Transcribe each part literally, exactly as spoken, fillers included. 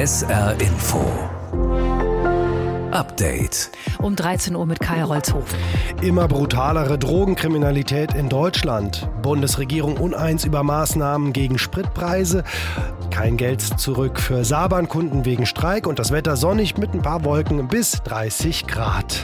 S R Info Update. Um dreizehn Uhr mit Kai Rolzhofen. Immer brutalere Drogenkriminalität in Deutschland. Bundesregierung uneins über Maßnahmen gegen Spritpreise. Kein Geld zurück für Saban-Kunden wegen Streik. Und das Wetter sonnig mit ein paar Wolken bis dreißig Grad.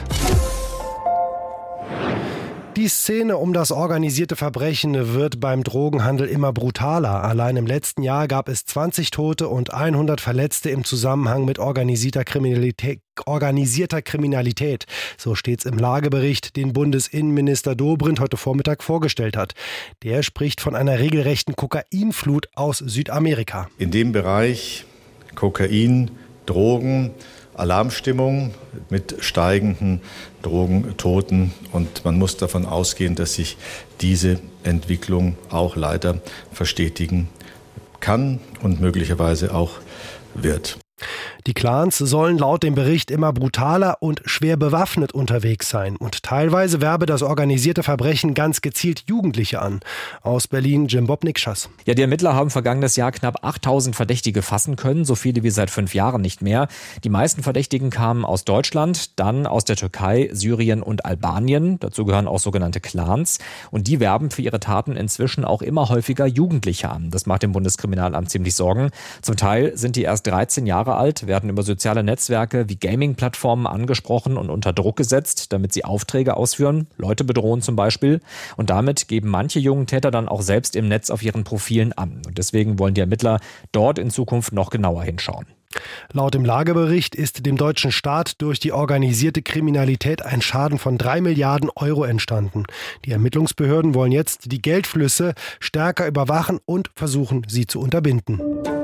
Die Szene um das organisierte Verbrechen wird beim Drogenhandel immer brutaler. Allein im letzten Jahr gab es zwanzig Tote und hundert Verletzte im Zusammenhang mit organisierter Kriminalität. organisierter Kriminalität. So steht's im Lagebericht, den Bundesinnenminister Dobrindt heute Vormittag vorgestellt hat. Der spricht von einer regelrechten Kokainflut aus Südamerika. In dem Bereich Kokain, Drogen, Alarmstimmung mit steigenden Drogentoten, und man muss davon ausgehen, dass sich diese Entwicklung auch leider verstetigen kann und möglicherweise auch wird. Die Clans sollen laut dem Bericht immer brutaler und schwer bewaffnet unterwegs sein. Und teilweise werbe das organisierte Verbrechen ganz gezielt Jugendliche an. Aus Berlin, Jim Bobnik-Schass. Ja, die Ermittler haben vergangenes Jahr knapp achttausend Verdächtige fassen können, so viele wie seit fünf Jahren nicht mehr. Die meisten Verdächtigen kamen aus Deutschland, dann aus der Türkei, Syrien und Albanien. Dazu gehören auch sogenannte Clans. Und die werben für ihre Taten inzwischen auch immer häufiger Jugendliche an. Das macht dem Bundeskriminalamt ziemlich Sorgen. Zum Teil sind die erst dreizehn Jahre alt, werden über soziale Netzwerke wie Gaming-Plattformen angesprochen und unter Druck gesetzt, damit sie Aufträge ausführen, Leute bedrohen zum Beispiel. Und damit geben manche jungen Täter dann auch selbst im Netz auf ihren Profilen an. Und deswegen wollen die Ermittler dort in Zukunft noch genauer hinschauen. Laut dem Lagebericht ist dem deutschen Staat durch die organisierte Kriminalität ein Schaden von drei Milliarden Euro entstanden. Die Ermittlungsbehörden wollen jetzt die Geldflüsse stärker überwachen und versuchen, sie zu unterbinden.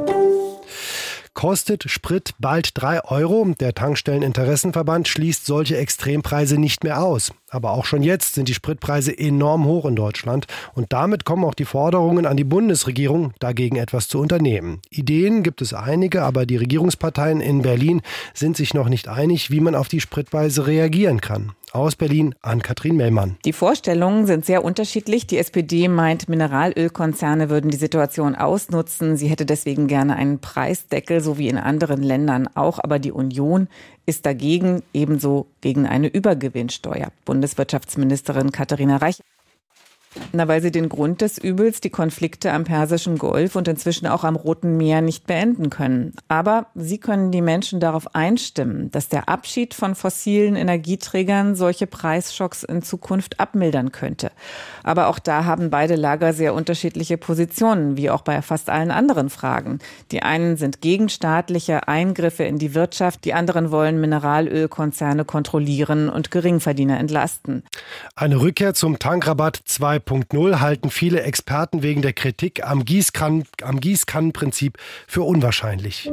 Kostet Sprit bald drei Euro? Der Tankstelleninteressenverband schließt solche Extrempreise nicht mehr aus. Aber auch schon jetzt sind die Spritpreise enorm hoch in Deutschland. Und damit kommen auch die Forderungen an die Bundesregierung, dagegen etwas zu unternehmen. Ideen gibt es einige, aber die Regierungsparteien in Berlin sind sich noch nicht einig, wie man auf die Spritpreise reagieren kann. Aus Berlin Ann-Kathrin Mellmann. Die Vorstellungen sind sehr unterschiedlich. Die S P D meint, Mineralölkonzerne würden die Situation ausnutzen. Sie hätte deswegen gerne einen Preisdeckel, so wie in anderen Ländern auch. Aber die Union ist dagegen, ebenso gegen eine Übergewinnsteuer. Bundeswirtschaftsministerin Katharina Reich. Na, weil sie den Grund des Übels, die Konflikte am Persischen Golf und inzwischen auch am Roten Meer, nicht beenden können. Aber sie können die Menschen darauf einstimmen, dass der Abschied von fossilen Energieträgern solche Preisschocks in Zukunft abmildern könnte. Aber auch da haben beide Lager sehr unterschiedliche Positionen, wie auch bei fast allen anderen Fragen. Die einen sind gegen staatliche Eingriffe in die Wirtschaft, die anderen wollen Mineralölkonzerne kontrollieren und Geringverdiener entlasten. Eine Rückkehr zum Tankrabatt zwei Punkt null halten viele Experten wegen der Kritik am Gießkannen, am Gießkannenprinzip für unwahrscheinlich.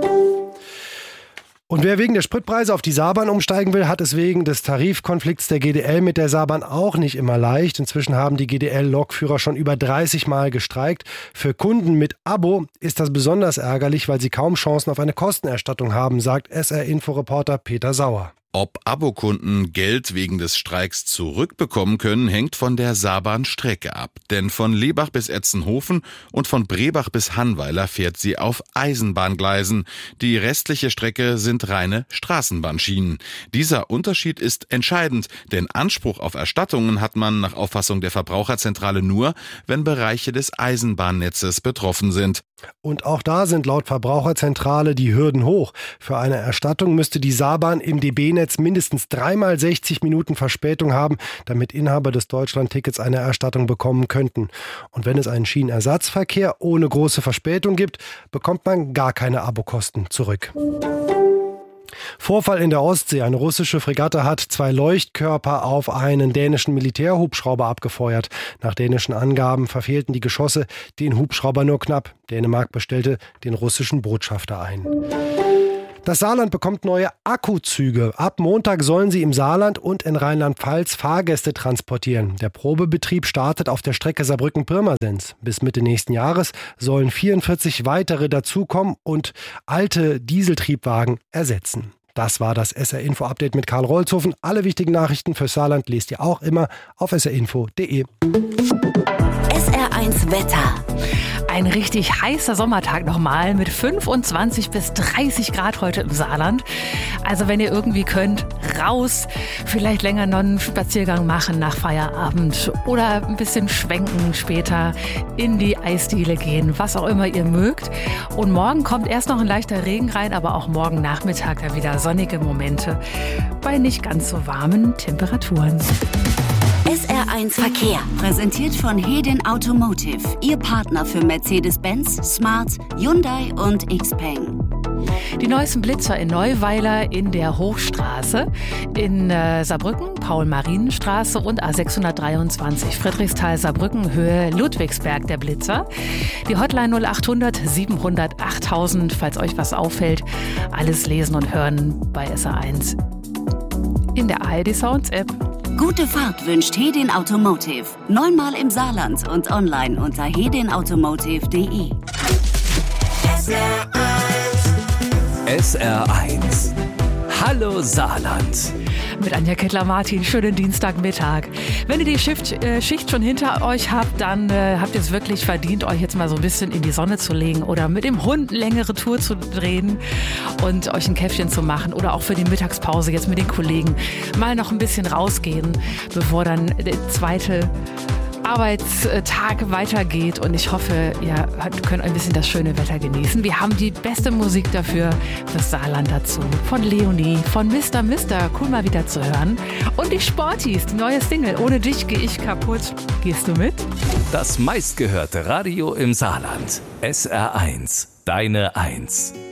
Und wer wegen der Spritpreise auf die Saban umsteigen will, hat es wegen des Tarifkonflikts der G D L mit der Saban auch nicht immer leicht. Inzwischen haben die G D L-Lokführer schon über dreißig Mal gestreikt. Für Kunden mit Abo ist das besonders ärgerlich, weil sie kaum Chancen auf eine Kostenerstattung haben, sagt S R-Info-Reporter Peter Sauer. Ob Abokunden Geld wegen des Streiks zurückbekommen können, hängt von der Saban-Strecke ab. Denn von Lebach bis Etzenhofen und von Brebach bis Hannweiler fährt sie auf Eisenbahngleisen. Die restliche Strecke sind reine Straßenbahnschienen. Dieser Unterschied ist entscheidend, denn Anspruch auf Erstattungen hat man nach Auffassung der Verbraucherzentrale nur, wenn Bereiche des Eisenbahnnetzes betroffen sind. Und auch da sind laut Verbraucherzentrale die Hürden hoch. Für eine Erstattung müsste die Saban im D B-Netz mindestens dreimal sechzig Minuten Verspätung haben, damit Inhaber des Deutschland-Tickets eine Erstattung bekommen könnten. Und wenn es einen Schienenersatzverkehr ohne große Verspätung gibt, bekommt man gar keine Abokosten zurück. Vorfall in der Ostsee. Eine russische Fregatte hat zwei Leuchtkörper auf einen dänischen Militärhubschrauber abgefeuert. Nach dänischen Angaben verfehlten die Geschosse den Hubschrauber nur knapp. Dänemark bestellte den russischen Botschafter ein. Das Saarland bekommt neue Akkuzüge. Ab Montag sollen sie im Saarland und in Rheinland-Pfalz Fahrgäste transportieren. Der Probebetrieb startet auf der Strecke Saarbrücken-Pirmasens. Bis Mitte nächsten Jahres sollen vierundvierzig weitere dazukommen und alte Dieseltriebwagen ersetzen. Das war das S R-Info-Update mit Karl Rolzhofen. Alle wichtigen Nachrichten für Saarland lest ihr auch immer auf s r info punkt d e. S R eins Wetter. Ein richtig heißer Sommertag nochmal mit fünfundzwanzig bis dreißig Grad heute im Saarland. Also wenn ihr irgendwie könnt, raus, vielleicht länger noch einen Spaziergang machen nach Feierabend oder ein bisschen schwenken später, in die Eisdiele gehen, was auch immer ihr mögt. Und morgen kommt erst noch ein leichter Regen rein, aber auch morgen Nachmittag dann wieder sonnige Momente bei nicht ganz so warmen Temperaturen. S R eins Verkehr, präsentiert von Hedin Automotive, Ihr Partner für Mercedes-Benz, Smart, Hyundai und Xpeng. Die neuesten Blitzer in Neuweiler in der Hochstraße, in äh, Saarbrücken, Paul-Marien-Straße und A sechshundertdreiundzwanzig, Friedrichsthal-Saarbrücken, Höhe Ludwigsberg der Blitzer. Die Hotline null achthundert siebenhundert achttausend, falls euch was auffällt. Alles lesen und hören bei S R eins in der A R D Sounds App. Gute Fahrt wünscht Hedin Automotive. Neunmal im Saarland und online unter hedin automotive punkt de. S R eins. Hallo Saarland. Mit Anja Kettler-Martin, schönen Dienstagmittag. Wenn ihr die Schicht, äh, Schicht schon hinter euch habt, dann äh, habt ihr es wirklich verdient, euch jetzt mal so ein bisschen in die Sonne zu legen oder mit dem Hund eine längere Tour zu drehen und euch ein Käffchen zu machen oder auch für die Mittagspause jetzt mit den Kollegen mal noch ein bisschen rausgehen, bevor dann der zweite Arbeitstag weitergeht, und ich hoffe, ihr könnt ein bisschen das schöne Wetter genießen. Wir haben die beste Musik dafür, fürs Saarland dazu. Von Leonie, von Mister Mister, cool mal wieder zu hören. Und die Sporties, die neue Single, Ohne dich geh ich kaputt. Gehst du mit? Das meistgehörte Radio im Saarland. S R eins, deine Eins.